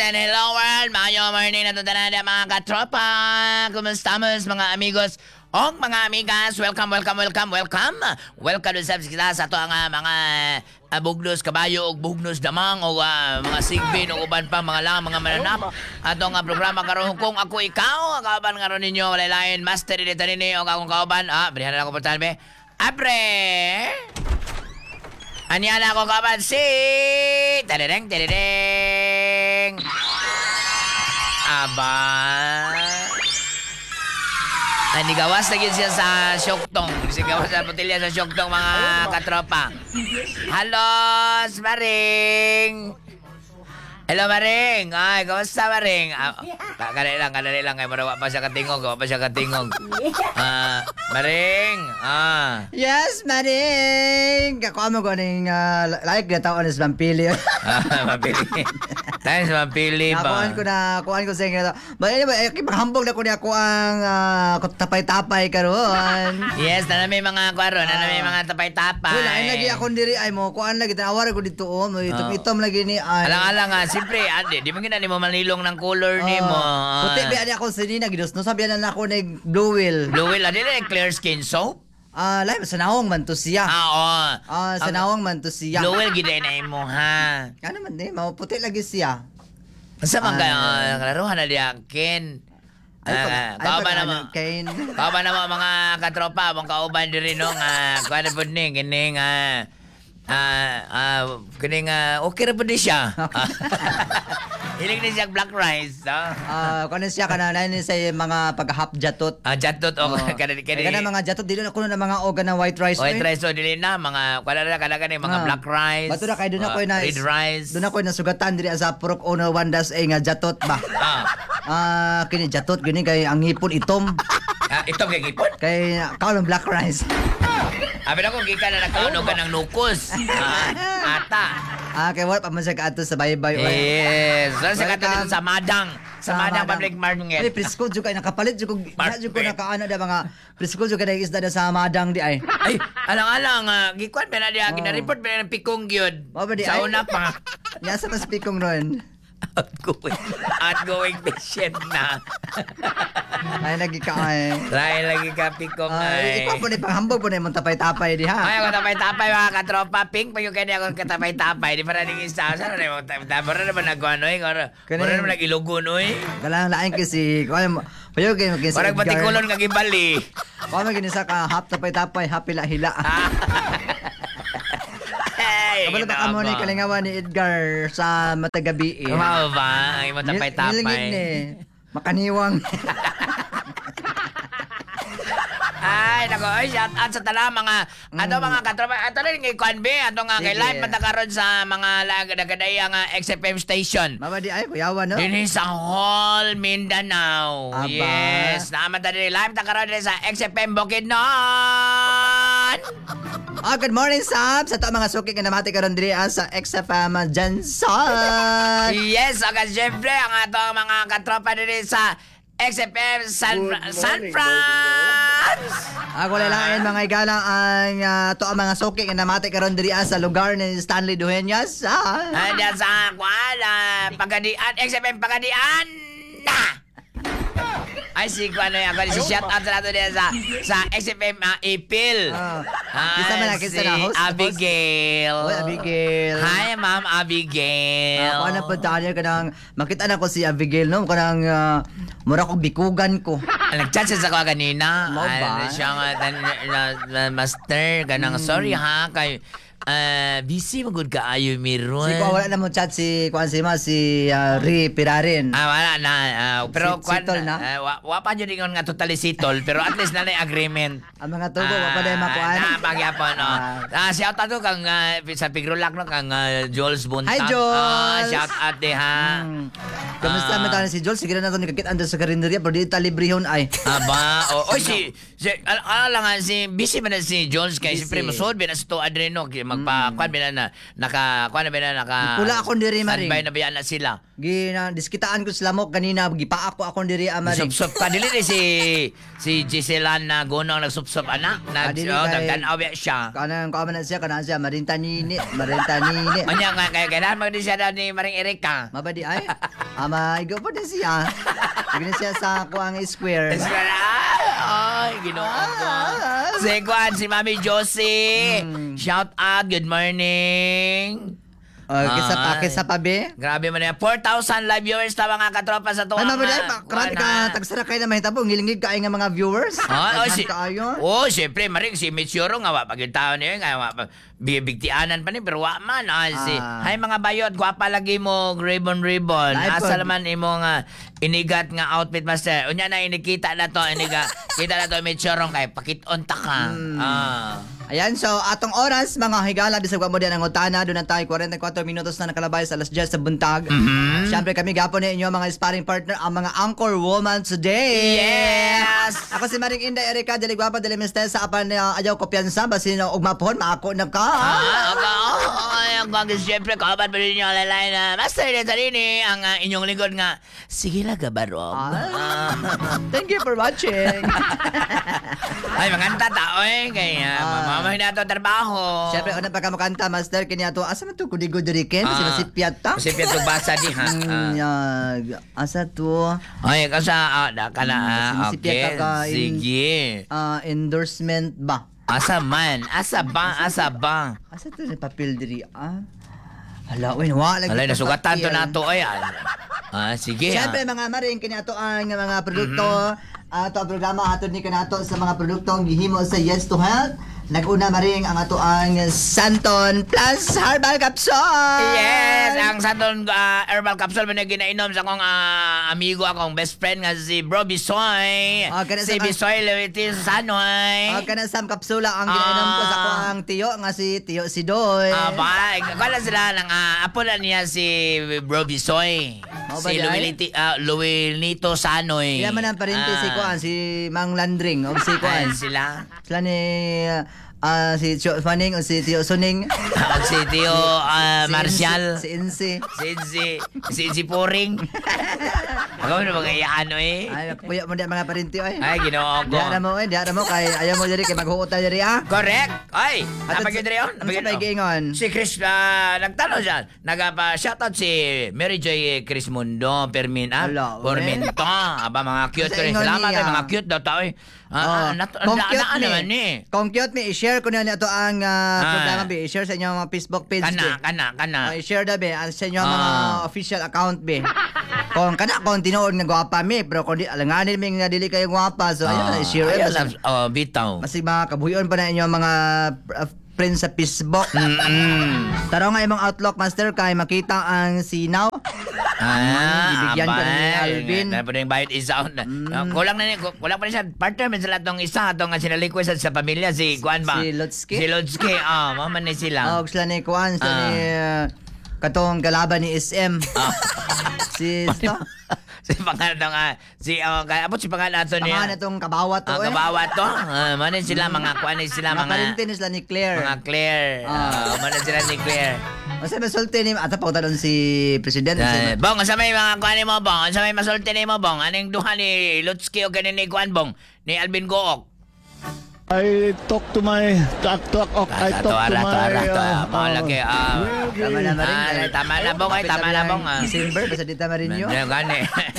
and hello world! Mayo morning na tanan mga katropa! Kumusta mga amigos? O mga amigas, welcome sa ito ang mga bugnos kabayo o bugnos damang o mga sigbin o uban pa mga lang mga mananap. Ato nga programa karon kung ako ikaw, kauban karon ninyo walay lain master dito nini o akong kauban. Berihan ako portal be. Apre! Anya na ako kauban si Tadadeng. Aba. Nigawas na yun siya sa Syoktong. Sigawas sa botelya sa Syoktong, mga katropa. Halos, Maring! Hello, Maring! Ay, kamusta, Maring? Kadali lang. Ay, marawa pa siya katingog. Maring! Yes, Maring! Kako mo ko ning like na taon is Vampili. Mapili. Tayo sa mapili ba? Kuhaan ko sa inyo. Maghambog na ko niya ko ang tapay-tapay karon. Yes, nanami mga karon, nanami mga tapay-tapay. Wala, ay lagi ako diri ay mo. Kuhaan lagi, tanawar ko dito. Itom lagi ni ay. Alang-alang nga, siyempre, di mo gina, di mo manilong ng color ni mo. Puti, biya ako sa nina, gidos. No, sabihan na ako ni Blue Whale. Blue Whale, di na clear skin soap? Lahat, sa nawang man to siya. Oo. Sa nawang man to siya. Blue Whale, giday na mo, ha? Ano man din, puti lagi siya. Sa mga kalaruhan na di akin. Kauban na mo mga katropa, mong kauban din rin, no? Kuha na po ni, kining, okay na po din siya. Hiling din siya black rice, no? Kung siya ka na sa mga pag-hap jatot. Jatot, o Kana mga jatot, dili na kuno na mga oga na white rice. White rice, o dili na, mga, kada mga black rice. Bato na kayo, doon ako na red rice. Doon ako na sugatan diri sa Purok Ono Wandas ay nga jatot ba? Kini jatot, gini kay ang hipon itom. Itom kay hipon? Kay kaon black rice. Abi na ko gikan na nagkaon ka ng nukos. Ata. Kay wala pa man siya kaato sa baybay. Yes. Sa kato dito sa Madang. Sa Madang Public Market. Ay, presko juga nakapalit juga nakaano da mga presko juga na isda da sa Madang di ay. Ay, alang-alang gikuan pa na di na-report pa na pikong gyud. Sa una pa. Yasa mas pikong ron. Outgoing patient na. Ay, lagi ka ay. Lagi ka pikong ay. Ikaw po na panghambog po na yung tapay-tapay di ha. Ay, ako tapay-tapay mga katropa. Pink pa yung kanya ako katapay-tapay. Di pa rin yung isa. Saan na yung tapay-tapay? Mara naman nag-ano eh. Mara naman nag-ilugon eh. Galang lain kasi. Payo kayo kasi. Parang batikulon kag-ibali. Kung maginisa ka, hap tapay-tapay, hap hila-hila. Kabalot ka mo ni kalingawan ni Edgar sa matagabi eh. Kumao ba? Ang imong tapay-tapay. Nilingin ni. Makaniwang. Ay, nako, shout out sa tala mga mga katropa. Ato rin kay Kwanbe, ato nga kay live matakaron sa mga lagadaday ang XFM station. Mama di ay kuyawan no. Dinhi sa Hall Mindanao. Aba. Yes, naman ta din live matakaron din sa XFM Bukidnon. Good morning, Sam! Sa to mga suki nga namati karon diri sa XFM Janson. Yes, aga syempre ang ato mga katropa diri sa XFM San France. Ako lalain mga igala ang to ang mga suki nga namati karon diri sa lugar ni Stanley Dueñas. Diyan sa Pagadian, XFM Pagadian na! Ay, si shout out sa nato din sa XFM Ipil. Kisa man kisa na host. Abigail. Oy, Abigail. Hi, Ma'am Abigail. Ako na po tayo kanang makita na ko si Abigail no kanang mura ko bikugan ko. Nag-chat siya sa ko kanina. Mo ba? Siya nga master kanang sorry ha kay busy magud kaayo miron. Si ko wala na mo chat si Ri Pirarin. Wala na. Pero sitol na. Wa pa jud ingon nga totally sitol pero at least na agreement. Ang mga tubo wa pa dai makuan. Na pagyapon no. Shout out to kang sa Pigrolak no kang Jules Buntag. Hi Jules. Shout out de ha. Kamusta man tayo si Jules? Sige na nato ni kakit ando sa karinderya pero di ta librehon ay. Aba, si busy man na si Jules kay siyempre masod na sa to adreno magpa-kuan ba na naka-kuan ba na naka Pula akong diri, Maring. standby na ba na sila. Diskitaan ko sa lamok kanina, gipa ako akong diri, Maring. Sup-sup ka dili ni si Gisela na gunong nagsup-sup anak. Dili kay- Tagtanaw siya. Kanang kaman siya, marinta nini. Anya nga kaya mo din siya daw ni Maring Erika. Mabadi ay. Igo po din siya. Sige siya sa kuang square. Ay, ginoo ko. Seguan, si Mami Josie. Shout out, good morning. Kisa pa be. Grabe man yan. 4,000 live viewers na mga katropa sa tuwa. Ay, mabadi ay. Karami ka, tagsara kayo na mahitabo. Ngilingig ka ay nga mga viewers. Siyempre, Maring, si Mitsuro nga, pagkitaon niyo, nga, bigtianan pa ni, pero wa man. Hay mga bayot, gwapa lagi mo, ribbon. Asa naman imong inigat nga outfit, master. Unya na, inikita na to, kita na to, Mitsuro, kay pakit-on ta ka. Ayan, so atong oras, mga higala, bisag mo din ang utana, doon na tayo 44 minutos na nakalabay sa alas 10 sa buntag. Siyempre kami gapon ninyo mga sparring partner, ang mga anchor woman today. Yes! Ako si Maring Inday Erika, dili gwapa, dili mistesa, apan ayaw kopyansa, basi na ugmapon, maako na ka. Ang bagay siyempre, kapat pa rin yung alalay na Master Netarini, ang inyong lingkod nga, sige lang gabarong. Thank you for watching. Ay, maganda tao kaya mamahin na ito trabaho. Siyempre, unang pagkamakanta, Master, kanya to, asa man to, kudigo diri ken, si masipyat ta? Masipyat to basa di ha. Asa to? Ay, kasa, Masipyat ka sige. Endorsement ba? Asa ba? Asa to na papel diri, Hala, wala. Alay, nasugatan to na to, sige. Siyempre, mga Maring, kanya to ang mga produkto, ato ang programa ato ni kanato sa mga produktong gihimo sa Yes to Health. Nag-una Maring ang ato ang Santon Plus Herbal Capsule. Yes, ang Santon Herbal Capsule man ginainom sa akong amigo, akong best friend nga si Bro Bisoy. Si Bisoy Lewitin Sanoy. Kana sam kapsula ang ginainom ko sa akong tiyo nga si Tiyo Sidoy. Kala sila ng apo na niya si Bro Bisoy. Si Luilito Sanoy. Kaya man ang parente si Mang Landring o si Kuan. Sila ni si Tio Fanning o si Tio Suning. Si Tio Marcial. Si Insi. Si Insi Puring. Ako na mga iyaano Ay, puya mo di mga parente Ay, ginoo ko. Diara mo kay ayaw mo diri kay maghuuta diri Correct. Ay, napagyo diri yon. Si Chris nagtanong siya. Nagapa-shoutout si Mary Joy Chris Mundo Pormento. Aba mga cute rin. Salamat mga cute daw tao Kung cute mi i-share ko na ito ang programa be. I-share sa inyong mga Facebook page Kana. I-share da be sa inyong mga official account be. Kung tinuod nga gwapa mi, pero kung alanganin mi nga dili kayo gwapa, so ayun i-share. Bitaw. Kasi mga kabuyon pa na inyong mga friends sa Facebook. Taro nga imong outlook, Master, kay makita ang sinaw. Ibigyan ka ni Alvin. Dapat yung bayad isa. Kulang pa rin siya. Partner, may sila itong isa. Itong sinalikwes sa pamilya. Si Kuan ba? Si Lotski. Mama ni sila. Sila ni Kuan. Sila ni katong kalaban ni SM. Si pangalan itong si pangalan ito niya. Pangalan itong kabawat to kabawat to. Manin sila mga Kuan sila mga parintin sila ni Claire. Mga Claire. Manin sila ni Claire. Masa masulti ni ata pa talon si Presidente. Bong, sa may mga kuan mo bong, sa may masulti ni mo bong, aning duha ni Lutski o ganin ni kuan bong, ni Alvin Gook. I talk to my Tama na bong. December basta dita marinyo. Gani.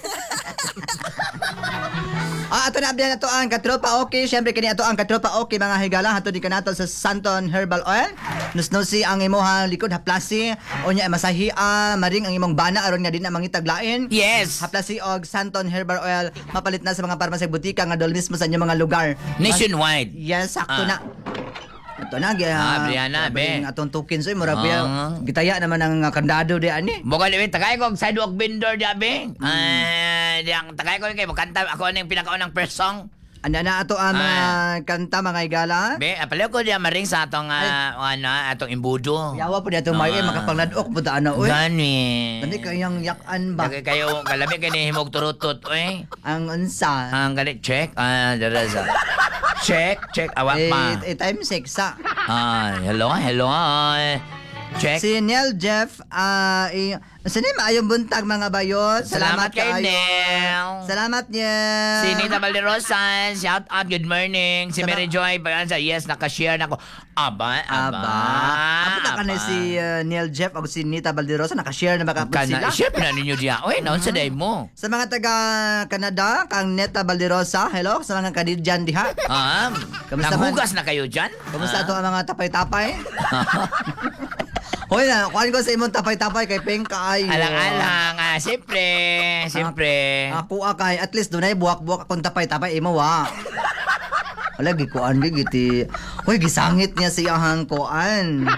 Ato na abdan nato ang katropa okay. Syempre kini ato ang katropa okay mga higala hatod di kanato sa Santon Herbal Oil. Nusnusi ang imong likod haplasi unya masahi maring ang imong bana aron nga di na mangitaglain. Yes. Haplasi og Santon Herbal Oil mapalit na sa mga parmasy butika nga dol mismo sa inyong mga lugar. Nationwide. Yes, sakto na. Ito na, Brianna, be. Atong tukin soy, mura biya. Gitaya naman ang kandado di ani. Bukal ni tagay ko sidewalk vendor di abi. Diang tagay ko kay makanta ako ning pinakaunang first song. Anda na ato ang mga kanta mga igala. Be, apalaw ko diya maring sa atong atong imbudo. Yawa po di atong may makapangladok po ta ana oy. Gani. Dali kayang yakan ba? Kayo kalami kay ni himog turutot oy. Ang unsa? Ang galit check. Dara sa. Check, awak pa. Time 6 sa. Hello. Check. Si Neil Jeff, sini maayong buntag mga bayot. Salamat kay kaayo. Neil. Salamat Neil. Si Nita Valderosa, shout out, good morning. Si Mary Joy, pag-ansa, yes, nakashare na ko. Aba. Aba ka na si Neil Jeff o si Nita Valderosa, nakashare na baka sila. Share na ninyo diya. Uy, naon sa day mo. Sa mga taga Canada, kang Neta Valderosa, hello. Sa mga Canadian diha. Kamusta man? Nanghugas na kayo dyan? Kamusta ito ang mga tapay-tapay? Hoy na, kuhan ko sa imong tapay-tapay kay Peng kaayo. Alang-alang, siyempre. Ako kay at least dunay buwak-buwak akong tapay-tapay imo wa. Wala gikuan giti. Hoy gisangit niya si ahang kuan.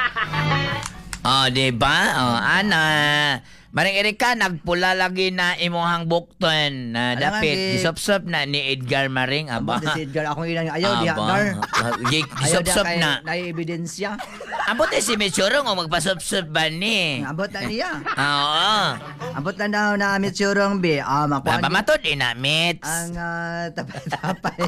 Diba? Ana. Maring Erika, nagpula lagi na imuhang bukton na Alam dapit. nga, Gisop-sop na ni Edgar Maring. Aba Aba. si Edgar akong ilang ayaw diha Gar. Gisop-sop na. Na ebidensya. Abot si Mitsurong o magpasop-sop ba ni? Abot na niya. Oo. Abot na daw na mitsurong be. Makuan. Pamatod inamit. Ang tapay-tapay.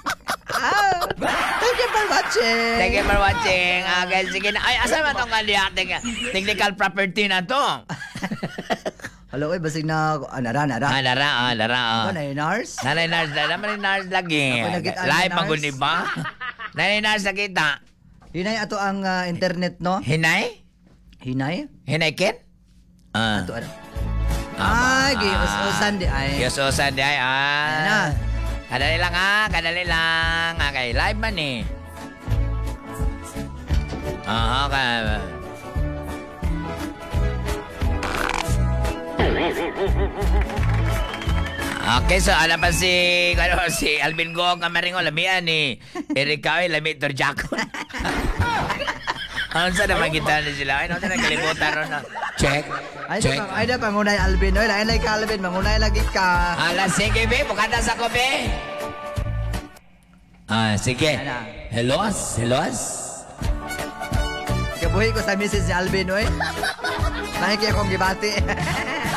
Thank you for watching. Thank you for watching. Guys, sige na. Ay, asa man itong technical property na to? Hello, basig na nara. Lara. Ano na Nars? Nanay Nars lagi. Ako nakita ni Live Nars. pag ba? Nanay Nars nakita. Hinay ato ang internet no? Hinay? Hinay? Hinay Ken? Ato ano? Ay, giusan di ay. Giusan di ay. Ayan na. Kadali lang. Okay, live man eh. Okay. Okay, so ano pa si Alvin Gong Kamaringo, lamian ni Erika ay lami Torjakon. Ano sa naman kita na sila? Ano sa nagkalimutan ron na? Check. Ay da pangunay Alvin. Oy, lain ka Alvin, mangunay lagi ka. Sige be, bukata sa ko be. Sige. Hello. Kabuhi ko sa misis si Alvin, oy. Nakiki akong gibati.